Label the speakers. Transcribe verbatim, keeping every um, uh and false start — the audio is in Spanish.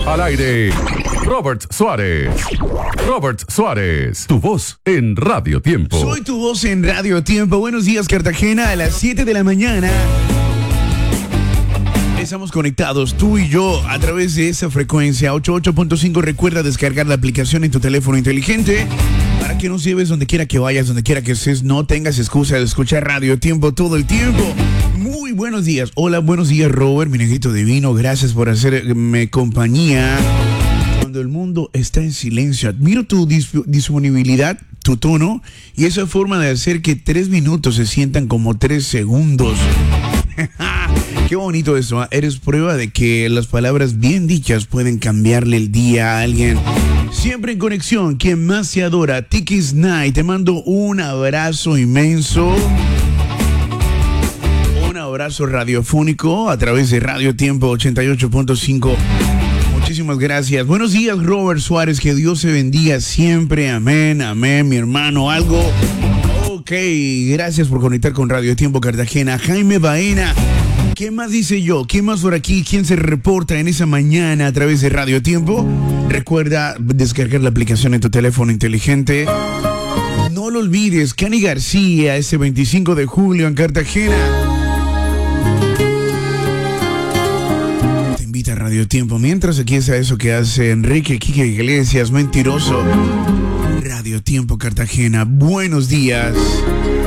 Speaker 1: Al aire, Robert Suárez. Robert Suárez, tu voz en Radio Tiempo.
Speaker 2: Soy tu voz en Radio Tiempo. Buenos días, Cartagena, a las siete de la mañana. Estamos conectados, tú y yo, a través de esa frecuencia ochenta y ocho punto cinco. Recuerda descargar la aplicación en tu teléfono inteligente para que nos lleves donde quiera que vayas, donde quiera que estés. No tengas excusa de escuchar Radio Tiempo todo el tiempo. Muy buenos días. Hola, buenos días, Robert, mi negrito divino. Gracias por hacerme compañía cuando el mundo está en silencio. Admiro tu dis- disponibilidad, tu tono y esa forma de hacer que tres minutos se sientan como tres segundos. Qué bonito eso, ¿eh? Eres prueba de que las palabras bien dichas pueden cambiarle el día a alguien. Siempre en conexión, quien más se adora, Tikis Night. Te mando un abrazo inmenso. Un abrazo radiofónico a través de Radio Tiempo ochenta y ocho punto cinco. Muchísimas gracias. Buenos días, Robert Suárez. Que Dios se bendiga siempre. Amén, amén, mi hermano. Algo... Ok, gracias por conectar con Radio Tiempo Cartagena. Jaime Baena, ¿qué más dice yo? ¿Quién más por aquí? ¿Quién se reporta en esa mañana a través de Radio Tiempo? Recuerda descargar la aplicación en tu teléfono inteligente. No lo olvides, Cani García, ese veinticinco de julio en Cartagena. Te invita a Radio Tiempo. Mientras aquí está eso que hace Enrique Quique Iglesias, mentiroso. Radio Tiempo Cartagena, buenos días.